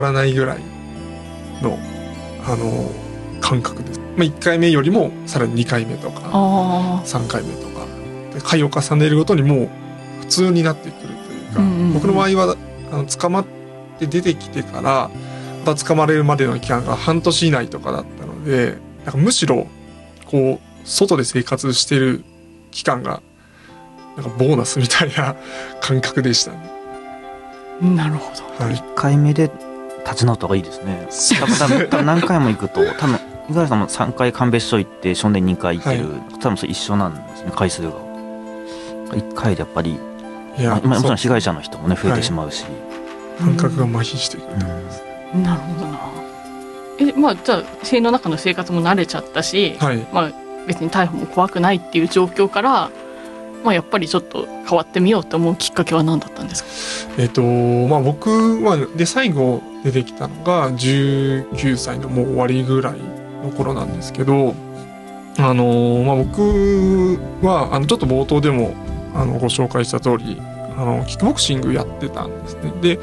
らないぐらいの、感覚です。1回目よりもさらに2回目とか3回目とかで回を重ねるごとにもう普通になってくるというか、僕の場合は捕まって出てきてからまた捕まれるまでの期間が半年以内とかだったので、なんかむしろこう外で生活してる期間がなんかボーナスみたいな感覚でしたね。 なるほど。 1回目で立ち直った方がいいですね。多分何回も行くと、多分五十嵐さんも3回鑑別所行って少年2回行ってる、多分それ一緒なんですね、回数が。1回でやっぱりもちろん被害者の人もね増えてしまうし、 感覚が麻痺してくると思います。 なるほどな。じゃあ塀の中の生活も慣れちゃったし、別に逮捕も怖くないっていう状況から、やっぱりちょっと変わってみようと思うきっかけは何だったんですか？ 僕はで最後出てきたのが19歳のもう終わりぐらいの頃なんですけど、僕はちょっと冒頭でもご紹介した通りキックボクシングやってたんですね。で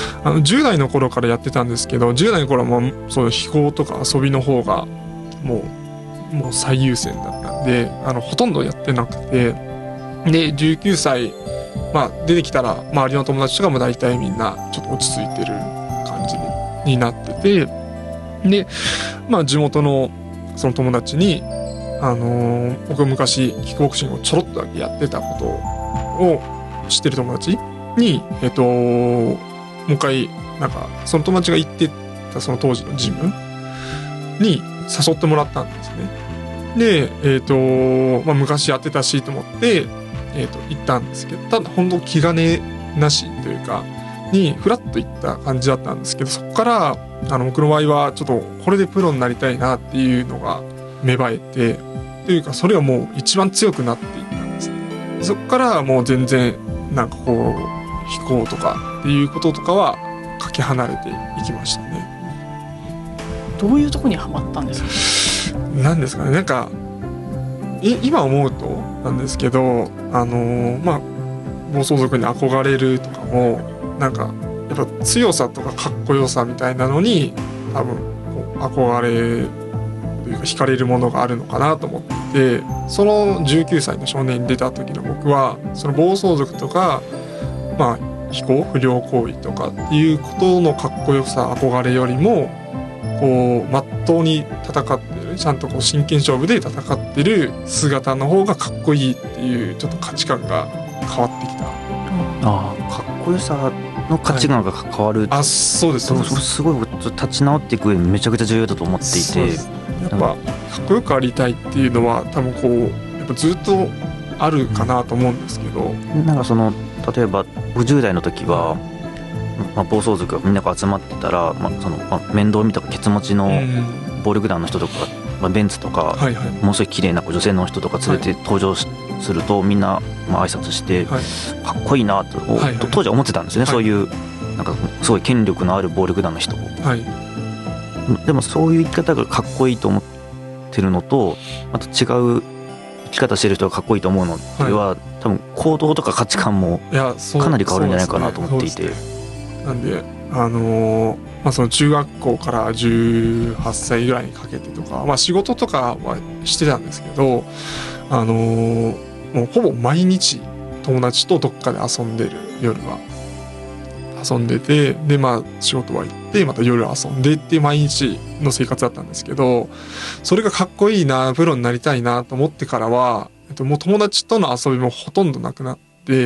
10代の頃からやってたんですけど、10代の頃はもうそう飛行とか遊びの方がもう最優先だったんでほとんどやってなくて、で19歳出てきたら周りの友達とかも大体みんなちょっと落ち着いてる感じになってて、で地元のその友達に僕が昔キックボクシングをちょろっとだけやってたことを知ってる友達にもう一回なんかその友達が行ってたその当時のジムに誘ってもらったんですね。で昔やってたしと思って行ったんですけど、ただ本当気兼ねなしというかにフラッと行った感じだったんですけど、そこから僕の場合はちょっとこれでプロになりたいなっていうのが芽生えて、というかそれはもう一番強くなっていったんですね。そこからもう全然なんかこう飛行とかっていうこととかはかけ離れていきましたね。 どういうところにハマったんですか？ なんですかね、なんか今思うとなんですけど暴走族に憧れるとかもなんかやっぱ強さとかかっこよさみたいなのに多分こう憧れというか惹かれるものがあるのかなと思ってて、その19歳の少年に出た時の僕はその暴走族とか非行不良行為とかっていうことのかっこよさ憧れよりもこう真っ当に戦ってる、ちゃんとこう真剣勝負で戦ってる姿の方がかっこいいっていうちょっと価値観が変わってきた。 かっこよさの価値観が変わる、 そうです。 すごい立ち直っていく上にめちゃくちゃ重要だと思っていて、 やっぱかっこよくありたいっていうのは多分こうやっぱずっとあるかなと思うんですけど、 なんかその例えば50代の時は暴走族がみんなが集まってたら、面倒見とかケツ持ちの暴力団の人とか、ベンツとか、ものすごい綺麗な女性の人とか連れて登場すると、みんな挨拶して、かっこいいなと、当時は思ってたんですね、そういうなんかすごい権力のある暴力団の人を、でもそういう生き方がかっこいいと思ってるのと、あと違う生き方してる人がかっこいいと思うのでは、多分行動とか価値観もかなり変わるんじゃないかなと思っていて、 なんでその中学校から18歳ぐらいにかけてとか、仕事とかはしてたんですけど、もうほぼ毎日友達とどっかで遊んでる、夜は遊んでて、で仕事は行ってまた夜遊んでっていう毎日の生活だったんですけど、それがかっこいいな、プロになりたいなと思ってからは、もう友達との遊びもほとんどなくなって、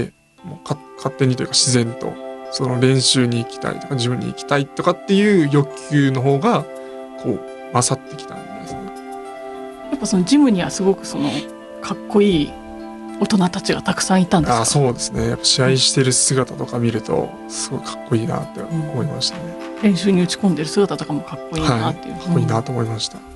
もう勝手にというか自然とその練習に行きたいとかジムに行きたいとかっていう欲求の方がこう勝ってきたんですね。 やっぱそのジムにはすごくそのかっこいい大人たちがたくさんいたんですか？ そうですね。やっぱ試合してる姿とか見るとすごいかっこいいなって思いましたね。 練習に打ち込んでる姿とかもかっこいいなっていう、 かっこいいなと思いました。